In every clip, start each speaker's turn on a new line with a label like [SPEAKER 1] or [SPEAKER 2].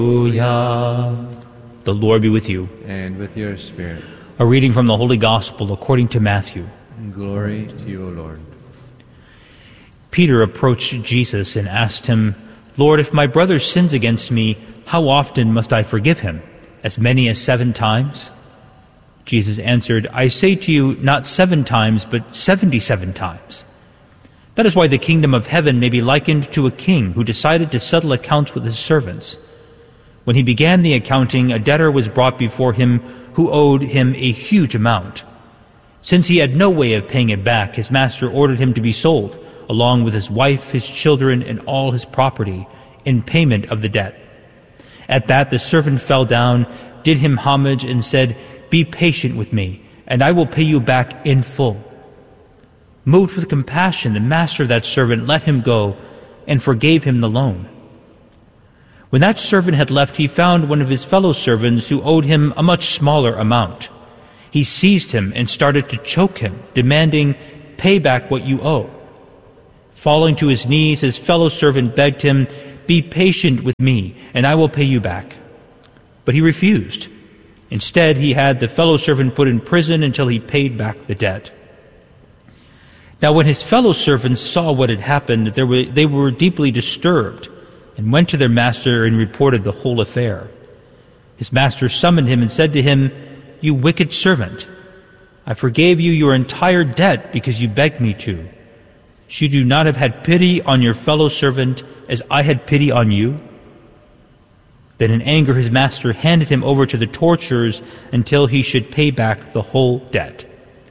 [SPEAKER 1] Hallelujah. The Lord be with you.
[SPEAKER 2] And with your spirit.
[SPEAKER 1] A reading from the Holy Gospel according to Matthew.
[SPEAKER 2] Glory to you, O Lord.
[SPEAKER 1] Peter approached Jesus and asked him, "Lord, if my brother sins against me, how often must I forgive him? As many as 7 times?" Jesus answered, "I say to you, not 7 times, but 77 times. That is why the kingdom of heaven may be likened to a king who decided to settle accounts with his servants. When he began the accounting, a debtor was brought before him who owed him a huge amount. Since he had no way of paying it back, his master ordered him to be sold, along with his wife, his children, and all his property, in payment of the debt. At that the servant fell down, did him homage, and said, 'Be patient with me, and I will pay you back in full.' Moved with compassion, the master of that servant let him go and forgave him the loan. When that servant had left, he found one of his fellow servants who owed him a much smaller amount. He seized him and started to choke him, demanding, 'Pay back what you owe.' Falling to his knees, his fellow servant begged him, 'Be patient with me, and I will pay you back.' But he refused. Instead, he had the fellow servant put in prison until he paid back the debt. Now when his fellow servants saw what had happened, they were deeply disturbed, and went to their master and reported the whole affair. His master summoned him and said to him, 'You wicked servant, I forgave you your entire debt because you begged me to. Should you not have had pity on your fellow servant as I had pity on you?' Then in anger his master handed him over to the torturers until he should pay back the whole debt.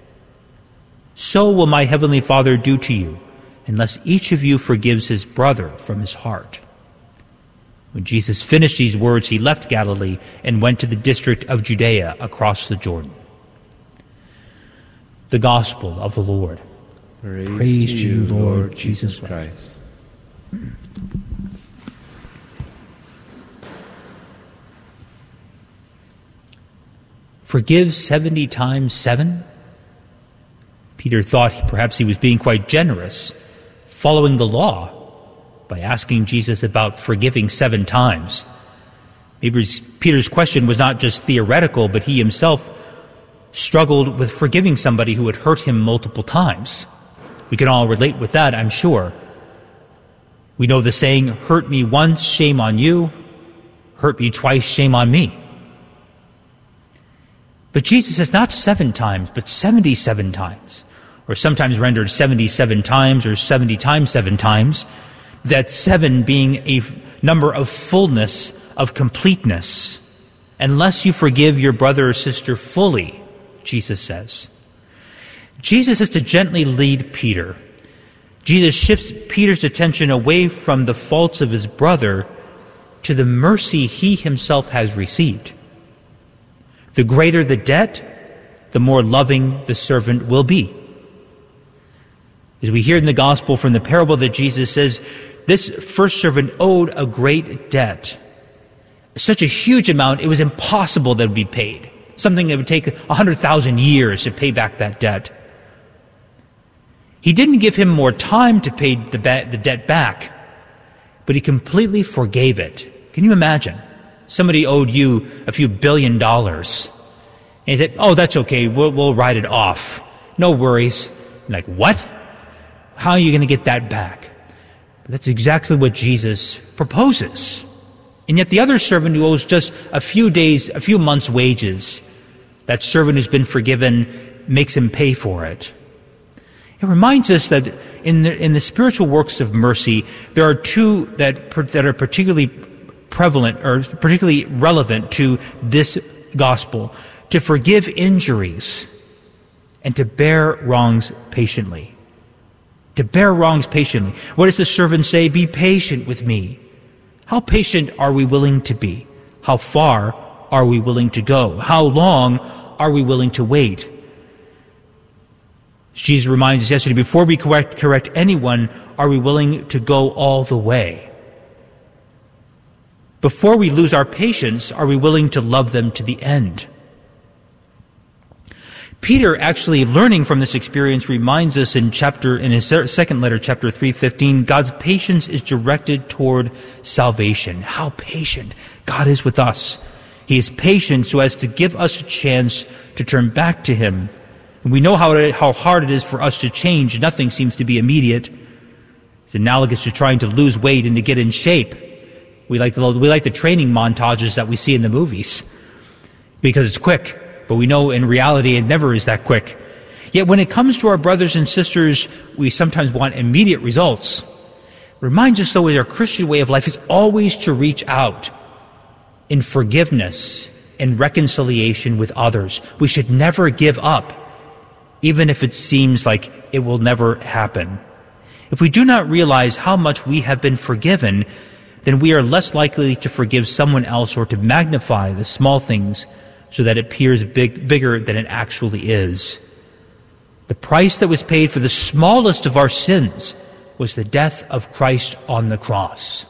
[SPEAKER 1] So will my heavenly Father do to you, unless each of you forgives his brother from his heart." When Jesus finished these words, he left Galilee and went to the district of Judea across the Jordan. The Gospel of the Lord.
[SPEAKER 2] Praise to you, Lord Jesus Christ.
[SPEAKER 1] Forgive 70 times 7? Peter thought perhaps he was being quite generous, following the law, by asking Jesus about forgiving 7 times. Maybe Peter's question was not just theoretical, but he himself struggled with forgiving somebody who had hurt him multiple times. We can all relate with that, I'm sure. We know the saying, "Hurt me once, shame on you. Hurt me twice, shame on me." But Jesus says not 7 times, but 77 times, or sometimes rendered 77 times or 70 times 7 times, that 7 being a number of fullness, of completeness. Unless you forgive your brother or sister fully, Jesus says. Jesus is to gently lead Peter. Jesus shifts Peter's attention away from the faults of his brother to the mercy he himself has received. The greater the debt, the more loving the servant will be. As we hear in the gospel from the parable that Jesus says, this first servant owed a great debt. Such a huge amount, it was impossible that it would be paid. Something that would take 100,000 years to pay back that debt. He didn't give him more time to pay the debt back, but he completely forgave it. Can you imagine? Somebody owed you a few $1 billion. And he said, "Oh, that's okay, we'll write it off. No worries." You're like, what? How are you going to get that back? But that's exactly what Jesus proposes. And yet the other servant who owes just a few days, a few months' wages, that servant who's been forgiven makes him pay for it. It reminds us that in the spiritual works of mercy, there are 2 that are particularly prevalent or particularly relevant to this gospel: to forgive injuries and to bear wrongs patiently. To bear wrongs patiently. What does the servant say? "Be patient with me." How patient are we willing to be? How far are we willing to go? How long are we willing to wait? Jesus reminds us yesterday, before we correct anyone, are we willing to go all the way? Before we lose our patience, are we willing to love them to the end? Peter, actually learning from this experience, reminds us in his second letter, chapter 3:15, God's patience is directed toward salvation. How patient God is with us. He is patient so as to give us a chance to turn back to Him. And we know how hard it is for us to change. Nothing seems to be immediate. It's analogous to trying to lose weight and to get in shape. We like the training montages that we see in the movies because it's quick. But we know in reality it never is that quick. Yet when it comes to our brothers and sisters, we sometimes want immediate results. It reminds us, though, that our Christian way of life is always to reach out in forgiveness and reconciliation with others. We should never give up, even if it seems like it will never happen. If we do not realize how much we have been forgiven, then we are less likely to forgive someone else or to magnify the small things so that it appears bigger than it actually is. The price that was paid for the smallest of our sins was the death of Christ on the cross.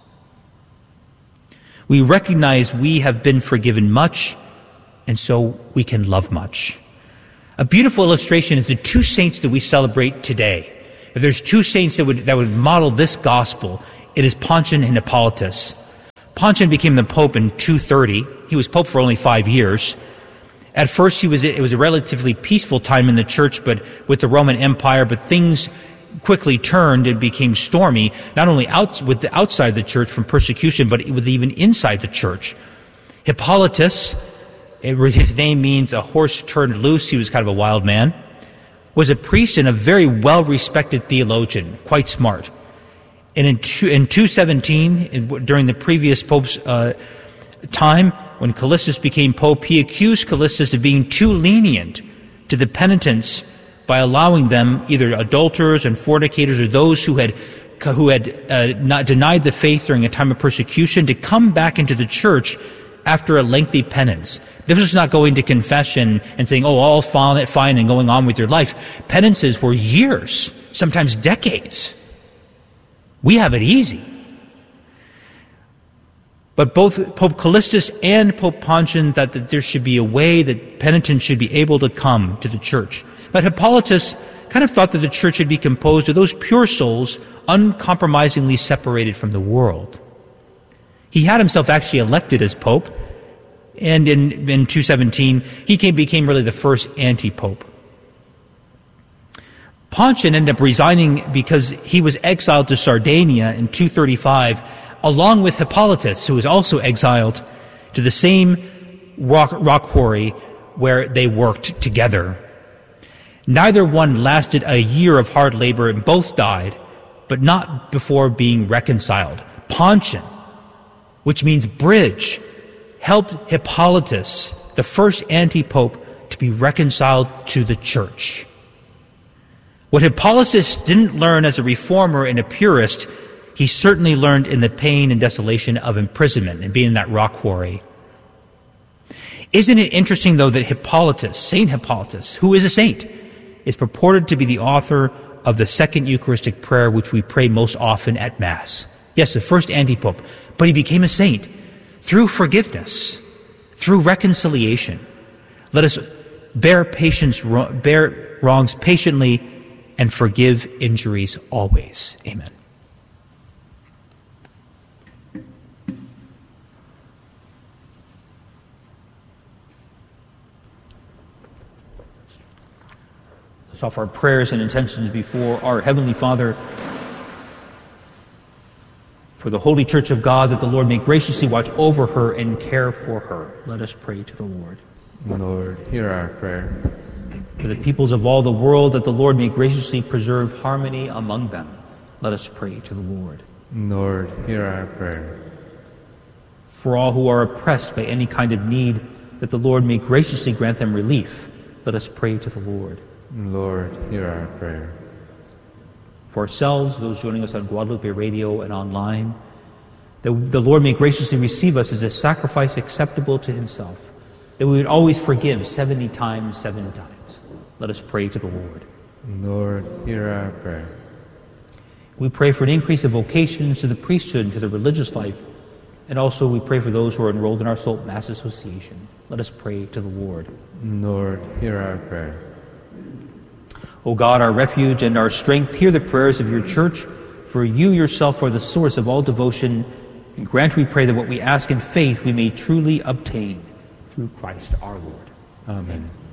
[SPEAKER 1] We recognize we have been forgiven much, and so we can love much. A beautiful illustration is the two saints that we celebrate today. If there's two saints that would model this gospel, it is Pontian and Hippolytus. Pontian became the Pope in 230. He was Pope for only 5 years. At first, it was a relatively peaceful time in the church, but with the Roman Empire, but things quickly turned and became stormy, not only outside the church from persecution, but with even inside the church. Hippolytus, his name means a horse turned loose. He was kind of a wild man, was a priest and a very well-respected theologian, quite smart. And in 217, during the previous pope's time, when Callistus became pope, he accused Callistus of being too lenient to the penitents by allowing them, either adulterers and fornicators or those who had not denied the faith during a time of persecution, to come back into the church after a lengthy penance. This was not going to confession and saying, "Oh, all fine," and going on with your life. Penances were years, sometimes decades. We have it easy. But both Pope Callistus and Pope Pontian that there should be a way that penitents should be able to come to the church. But Hippolytus kind of thought that the church should be composed of those pure souls uncompromisingly separated from the world. He had himself actually elected as pope, and in 217, he became really the first anti-pope. Pontian ended up resigning because he was exiled to Sardinia in 235, along with Hippolytus, who was also exiled to the same rock quarry where they worked together. Neither one lasted a year of hard labor, and both died, but not before being reconciled. Pontian, which means bridge, helped Hippolytus, the first anti-pope, to be reconciled to the church. What Hippolytus didn't learn as a reformer and a purist, he certainly learned in the pain and desolation of imprisonment and being in that rock quarry. Isn't it interesting, though, that Hippolytus, Saint Hippolytus, who is a saint, is purported to be the author of the second Eucharistic prayer, which we pray most often at Mass. Yes, the first anti-pope, but he became a saint through forgiveness, through reconciliation. Let us bear wrongs patiently and forgive injuries always. Amen. Let's offer our prayers and intentions before our Heavenly Father for the Holy Church of God, that the Lord may graciously watch over her and care for her. Let us pray to the Lord.
[SPEAKER 2] Lord, hear our prayer.
[SPEAKER 1] For the peoples of all the world, that the Lord may graciously preserve harmony among them. Let us pray to the Lord.
[SPEAKER 2] Lord, hear our prayer.
[SPEAKER 1] For all who are oppressed by any kind of need, that the Lord may graciously grant them relief. Let us pray to the Lord.
[SPEAKER 2] Lord, hear our prayer.
[SPEAKER 1] For ourselves, those joining us on Guadalupe Radio and online, that the Lord may graciously receive us as a sacrifice acceptable to Himself, that we would always forgive 70 times, 7 times. Let us pray to the Lord.
[SPEAKER 2] Lord, hear our prayer.
[SPEAKER 1] We pray for an increase of vocations to the priesthood and to the religious life, And also we pray for those who are enrolled in our Salt Mass Association. Let us pray to the Lord.
[SPEAKER 2] Lord, hear our prayer.
[SPEAKER 1] O God, our refuge and our strength, hear the prayers of your church, for you yourself are the source of all devotion, and grant, we pray, that what we ask in faith we may truly obtain through Christ our Lord.
[SPEAKER 2] Amen.